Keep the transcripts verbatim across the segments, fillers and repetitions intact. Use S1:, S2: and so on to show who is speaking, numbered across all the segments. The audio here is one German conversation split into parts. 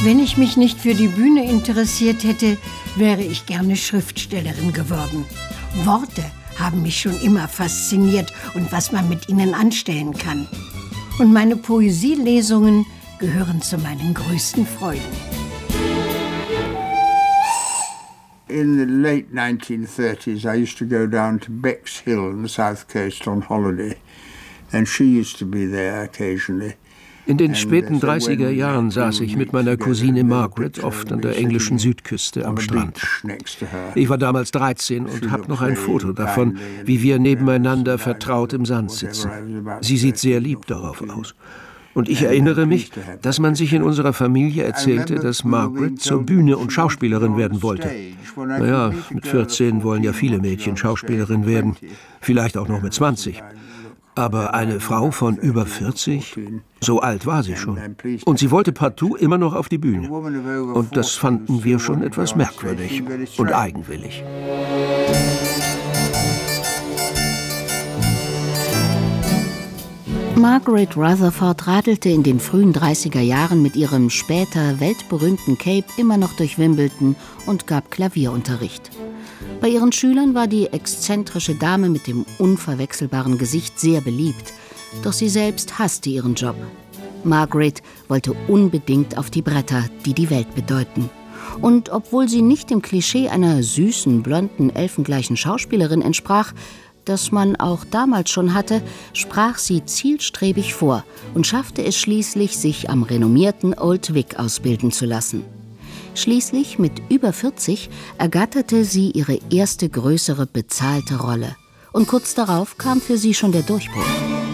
S1: Wenn ich mich nicht für die Bühne interessiert hätte, wäre ich gerne Schriftstellerin geworden. Worte haben mich schon immer fasziniert und was man mit ihnen anstellen kann. Und meine Poesielesungen gehören zu meinen größten Freuden.
S2: In the late nineteen thirties, I used to go down to Bexhill on the south coast on holiday, and she used to be there occasionally.
S3: In den späten dreißiger Jahren saß ich mit meiner Cousine Margaret oft an der englischen Südküste am Strand. Ich war damals dreizehn und habe noch ein Foto davon, wie wir nebeneinander vertraut im Sand sitzen. Sie sieht sehr lieb darauf aus. Und ich erinnere mich, dass man sich in unserer Familie erzählte, dass Margaret zur Bühne und Schauspielerin werden wollte. Naja, mit vierzehn wollen ja viele Mädchen Schauspielerin werden, vielleicht auch noch mit zwanzig. Aber eine Frau von über vierzig, so alt war sie schon. Und sie wollte partout immer noch auf die Bühne. Und das fanden wir schon etwas merkwürdig und eigenwillig.
S4: Margaret Rutherford radelte in den frühen dreißiger Jahren mit ihrem später weltberühmten Cape immer noch durch Wimbledon und gab Klavierunterricht. Bei ihren Schülern war die exzentrische Dame mit dem unverwechselbaren Gesicht sehr beliebt, doch sie selbst hasste ihren Job. Margaret wollte unbedingt auf die Bretter, die die Welt bedeuten. Und obwohl sie nicht dem Klischee einer süßen, blonden, elfengleichen Schauspielerin entsprach, das man auch damals schon hatte, sprach sie zielstrebig vor und schaffte es schließlich, sich am renommierten Old Vic ausbilden zu lassen. Schließlich, mit über vierzig, ergatterte sie ihre erste größere bezahlte Rolle. Und kurz darauf kam für sie schon der Durchbruch.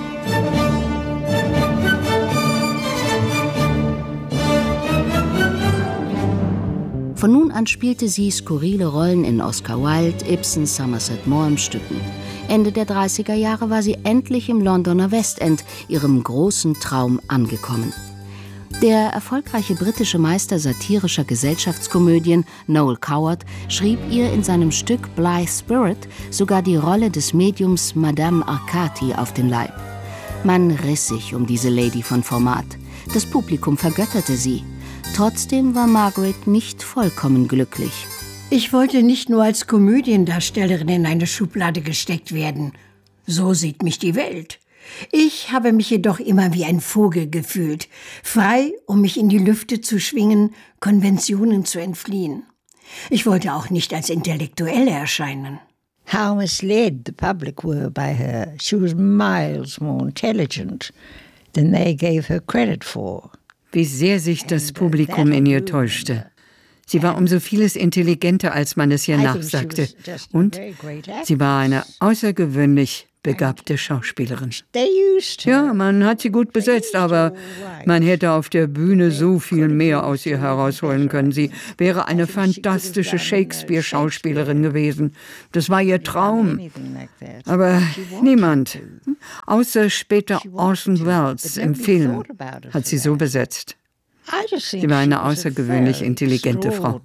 S4: Von nun an spielte sie skurrile Rollen in Oscar Wilde, Ibsen, Somerset Maugham Stücken. Ende der dreißiger Jahre war sie endlich im Londoner West End, ihrem großen Traum, angekommen. Der erfolgreiche britische Meister satirischer Gesellschaftskomödien Noel Coward schrieb ihr in seinem Stück Blithe Spirit sogar die Rolle des Mediums Madame Arcati auf den Leib. Man riss sich um diese Lady von Format. Das Publikum vergötterte sie. Trotzdem war Margaret nicht vollkommen glücklich.
S1: Ich wollte nicht nur als Komödiendarstellerin in eine Schublade gesteckt werden. So sieht mich die Welt. Ich habe mich jedoch immer wie ein Vogel gefühlt, frei, um mich in die Lüfte zu schwingen, Konventionen zu entfliehen. Ich wollte auch nicht als Intellektuelle erscheinen.
S5: How misled the public were by her. She was miles more intelligent than they gave her credit for.
S6: Wie sehr sich das Publikum in ihr täuschte. Sie war um so vieles intelligenter, als man es ihr nachsagte. Und sie war eine außergewöhnlich begabte Schauspielerin. Ja, man hat sie gut besetzt, aber man hätte auf der Bühne so viel mehr aus ihr herausholen können. Sie wäre eine fantastische Shakespeare-Schauspielerin gewesen. Das war ihr Traum. Aber niemand, außer später Orson Welles im Film, hat sie so besetzt. Sie war eine außergewöhnlich intelligente Frau.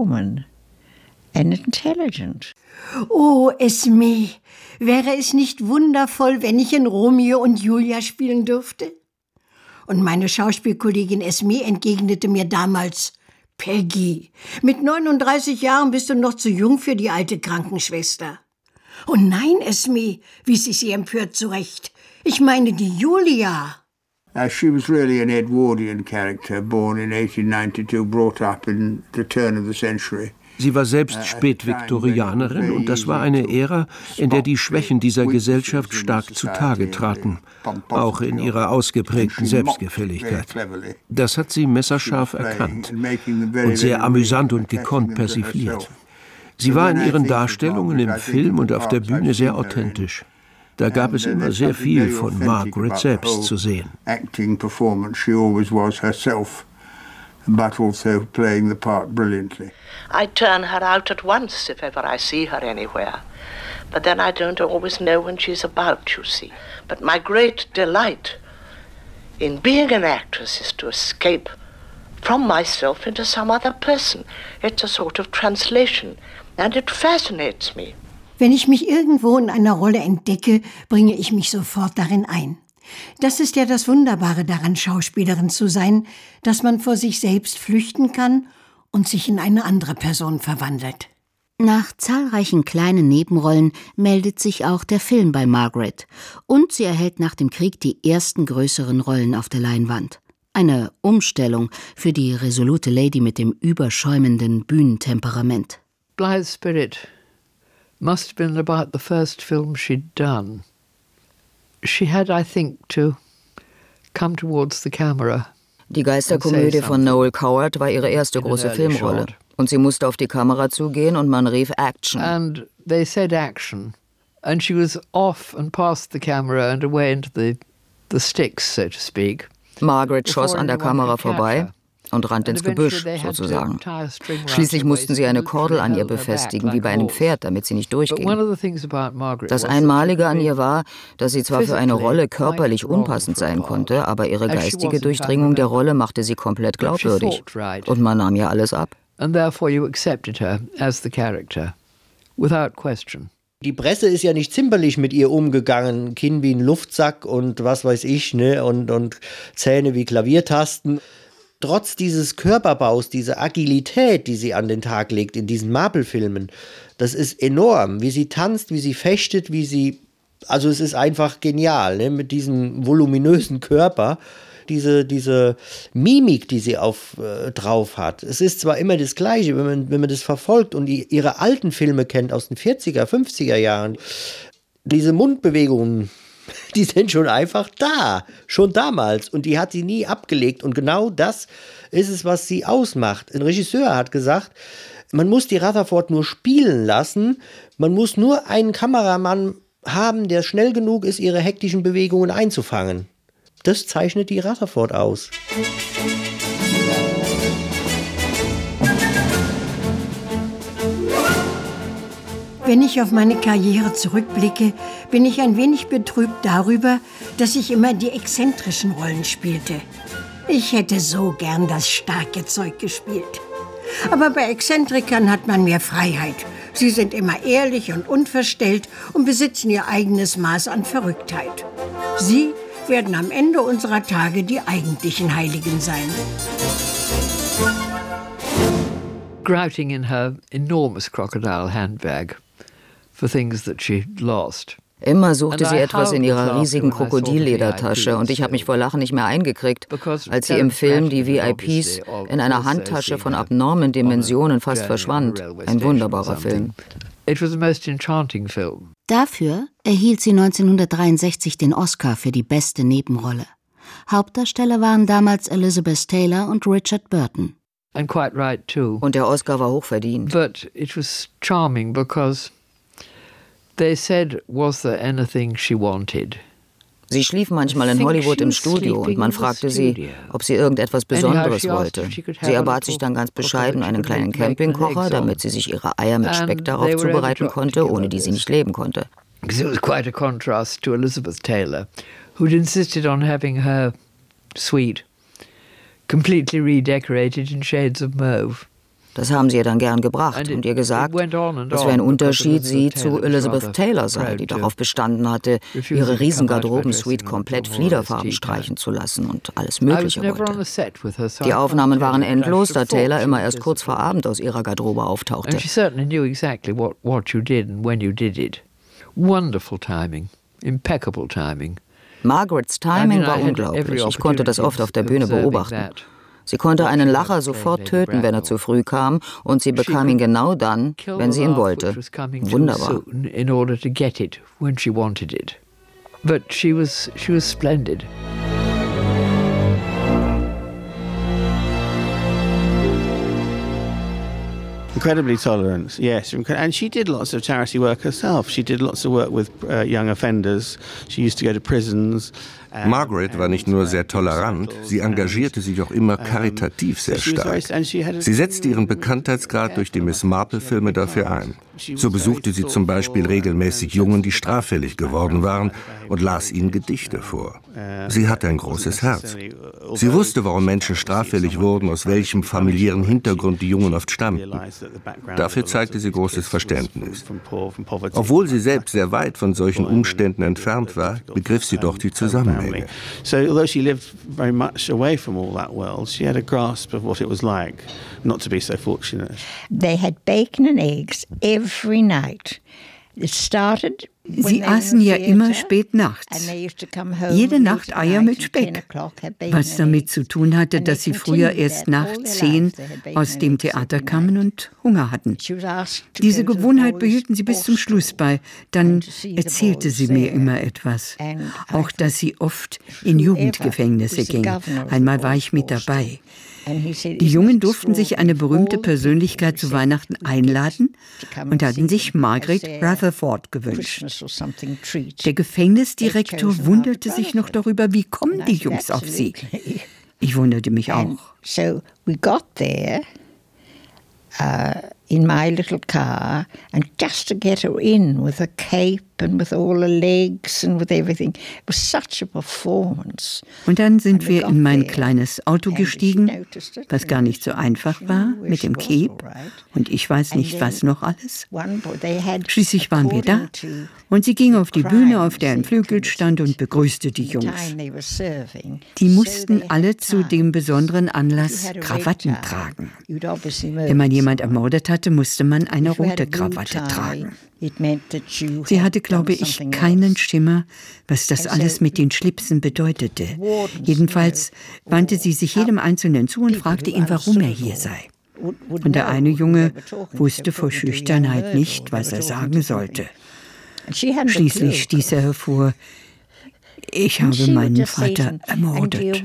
S1: Oh, Esme, wäre es nicht wundervoll, wenn ich in Romeo und Julia spielen dürfte? Und meine Schauspielkollegin Esme entgegnete mir damals: Peggy, mit neununddreißig Jahren bist du noch zu jung für die alte Krankenschwester. Oh nein, Esme, wies ich sie empört zurecht. Ich meine die Julia.
S2: Uh, she was really an Edwardian character, born in eighteen ninety-two, brought up in the turn of the century.
S3: Sie war selbst Spätviktorianerin und das war eine Ära, in der die Schwächen dieser Gesellschaft stark zutage traten, auch in ihrer ausgeprägten Selbstgefälligkeit. Das hat sie messerscharf erkannt und sehr amüsant und gekonnt persifliert. Sie war in ihren Darstellungen im Film und auf der Bühne sehr authentisch. Da gab es immer sehr viel von Margaret selbst zu sehen.
S2: Acting performance, she always was herself, but also playing the part brilliantly.
S7: I turn her out at once if ever I see her anywhere. But then I don't always know when she's about, you see. But my great delight in being an actress is to escape from myself into some other person. It's a sort of translation, and it fascinates me.
S1: Wenn ich mich irgendwo in einer Rolle entdecke, bringe ich mich sofort darin ein. Das ist ja das Wunderbare daran, Schauspielerin zu sein, dass man vor sich selbst flüchten kann und sich in eine andere Person verwandelt.
S4: Nach zahlreichen kleinen Nebenrollen meldet sich auch der Film bei Margaret. Und sie erhält nach dem Krieg die ersten größeren Rollen auf der Leinwand. Eine Umstellung für die resolute Lady mit dem überschäumenden Bühnentemperament.
S8: Blithe Spirit must have been about the first film she'd done. She had, I think, to come towards the camera.
S9: Die Geisterkomödie von Noel Coward war ihre erste große Filmrolle. Und sie musste auf die Kamera zugehen und man rief Action.
S8: And they said action. And she was off and past the camera and away into the, the sticks, so to speak.
S9: Margaret schoss an der Kamera vorbei und rannte ins Gebüsch, sozusagen. Schließlich mussten sie eine Kordel an ihr befestigen, wie bei einem Pferd, damit sie nicht durchging. Das Einmalige an ihr war, dass sie zwar für eine Rolle körperlich unpassend sein konnte, aber ihre geistige Durchdringung der Rolle machte sie komplett glaubwürdig. Und man nahm ihr alles ab.
S10: Die Presse ist ja nicht zimperlich mit ihr umgegangen, Kinn wie ein Luftsack und was weiß ich, ne, und, und Zähne wie Klaviertasten. Trotz dieses Körperbaus, diese Agilität, die sie an den Tag legt in diesen Marple-Filmen, das ist enorm, wie sie tanzt, wie sie fechtet, wie sie, also es ist einfach genial, ne, mit diesem voluminösen Körper. Diese, diese Mimik, die sie auf, äh, drauf hat. Es ist zwar immer das Gleiche, wenn man, wenn man das verfolgt und die, ihre alten Filme kennt aus den vierziger, fünfziger Jahren. Diese Mundbewegungen, die sind schon einfach da, schon damals. Und die hat sie nie abgelegt. Und genau das ist es, was sie ausmacht. Ein Regisseur hat gesagt, man muss die Rutherford nur spielen lassen. Man muss nur einen Kameramann haben, der schnell genug ist, ihre hektischen Bewegungen einzufangen. Das zeichnet die Rutherford aus.
S1: Wenn ich auf meine Karriere zurückblicke, bin ich ein wenig betrübt darüber, dass ich immer die exzentrischen Rollen spielte. Ich hätte so gern das starke Zeug gespielt. Aber bei Exzentrikern hat man mehr Freiheit. Sie sind immer ehrlich und unverstellt und besitzen ihr eigenes Maß an Verrücktheit. Sie werden am Ende unserer Tage die eigentlichen Heiligen sein.
S8: Grouting in her enormous crocodile handbag for things that she'd lost.
S9: Immer suchte sie etwas in ihrer riesigen Krokodilledertasche und ich habe mich vor Lachen nicht mehr eingekriegt, als sie im Film die V I Ps in einer Handtasche von abnormen Dimensionen fast verschwand. Ein wunderbarer Film.
S8: It was a most enchanting film.
S4: Dafür erhielt sie neunzehnhundertdreiundsechzig den Oscar für die beste Nebenrolle. Hauptdarsteller waren damals Elizabeth Taylor und Richard Burton.
S8: And quite right too.
S9: Und der Oscar war hochverdient.
S8: But it was charming because they said, was there anything she wanted?
S9: Sie schlief manchmal in Hollywood im Studio und man fragte sie, ob sie irgendetwas Besonderes wollte. Sie erbat sich dann ganz bescheiden einen kleinen Campingkocher, damit sie sich ihre Eier mit Speck darauf zubereiten konnte, ohne die sie nicht leben konnte.
S8: Because it was quite a contrast to Elizabeth Taylor, who'd insisted on having her suite completely redecorated in shades of mauve.
S9: Das haben sie ihr dann gern gebracht und ihr gesagt, dass für ein Unterschied sie zu Elizabeth Taylor sei, die darauf bestanden hatte, ihre Riesengarderobensuite komplett fliederfarben streichen zu lassen und alles Mögliche wollte. Die Aufnahmen waren endlos, da Taylor immer erst kurz vor Abend aus ihrer Garderobe auftauchte.
S8: Wonderful timing, impeccable timing.
S9: Margarets Timing war unglaublich. Ich konnte das oft auf der Bühne beobachten. Sie konnte einen Lacher sofort töten, wenn er zu früh kam, und sie bekam ihn genau dann, wenn sie ihn wollte. Wunderbar.
S8: In order to get it when she wanted it. But she was she was splendid.
S11: Incredibly tolerant, yes. And she did lots of charity work herself. She did lots of work with uh, young offenders. She used to go to prisons.
S12: Margaret war nicht nur sehr tolerant, sie engagierte sich auch immer karitativ sehr stark. Sie setzte ihren Bekanntheitsgrad durch die Miss Marple-Filme dafür ein. So besuchte sie zum Beispiel regelmäßig Jungen, die straffällig geworden waren, und las ihnen Gedichte vor. Sie hatte ein großes Herz. Sie wusste, warum Menschen straffällig wurden, aus welchem familiären Hintergrund die Jungen oft stammten. Dafür zeigte sie großes Verständnis. Obwohl sie selbst sehr weit von solchen Umständen entfernt war, begriff sie doch die Zusammenhänge. Beiträge.
S11: So although she lived very much away from all that world, she had a grasp of what it was like not to be so fortunate.
S5: They had bacon and eggs every night. It started
S6: Sie aßen ja immer spät nachts. Jede Nacht Eier mit Speck, was damit zu tun hatte, dass sie früher erst nach zehn aus dem Theater kamen und Hunger hatten. Diese Gewohnheit behielten sie bis zum Schluss bei. Dann erzählte sie mir immer etwas. Auch, dass sie oft in Jugendgefängnisse ging. Einmal war ich mit dabei. Die Jungen durften sich eine berühmte Persönlichkeit zu Weihnachten einladen und hatten sich Margaret Rutherford gewünscht. Der Gefängnisdirektor wunderte sich noch darüber, wie kommen die Jungs auf sie. Ich wunderte mich auch.
S5: So we got there uh, in my little car, and just to get her in with a cape and with all the legs and with everything, it was such a performance.
S6: Und dann sind wir in mein kleines Auto gestiegen, was gar nicht so einfach war, mit dem Cape und ich weiß nicht, was noch alles. Schließlich waren wir da und sie ging auf die Bühne, auf der ein Flügel stand und begrüßte die Jungs. Die mussten alle zu dem besonderen Anlass Krawatten tragen. Wenn man jemand ermordet hatte, musste man eine rote Krawatte tragen. Sie hatte, glaube ich, keinen Schimmer, was das alles mit den Schlipsen bedeutete. Jedenfalls wandte sie sich jedem Einzelnen zu und fragte ihn, warum er hier sei. Und der eine Junge wusste vor Schüchternheit nicht, was er sagen sollte. Schließlich stieß er hervor, ich habe meinen Vater ermordet.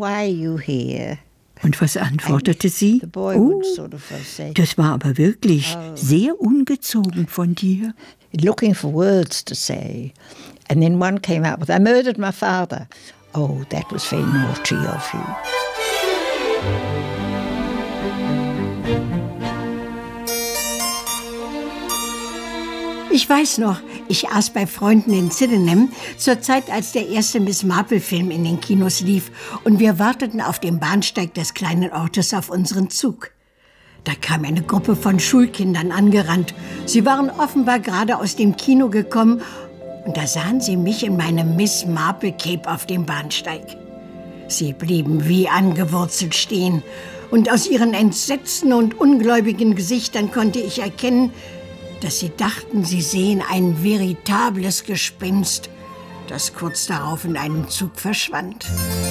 S6: Und was antwortete sie? Oh, das war aber wirklich sehr ungezogen von dir.
S5: Looking for words to say. And then one came out with, I murdered my father. Oh, that was very naughty of you.
S1: Ich weiß noch, ich aß bei Freunden in Sydenham, zur Zeit, als der erste Miss Marple-Film in den Kinos lief und wir warteten auf dem Bahnsteig des kleinen Ortes auf unseren Zug. Da kam eine Gruppe von Schulkindern angerannt. Sie waren offenbar gerade aus dem Kino gekommen und da sahen sie mich in meinem Miss Marple-Cape auf dem Bahnsteig. Sie blieben wie angewurzelt stehen und aus ihren entsetzten und ungläubigen Gesichtern konnte ich erkennen, dass sie dachten, sie sehen ein veritables Gespenst, das kurz darauf in einem Zug verschwand.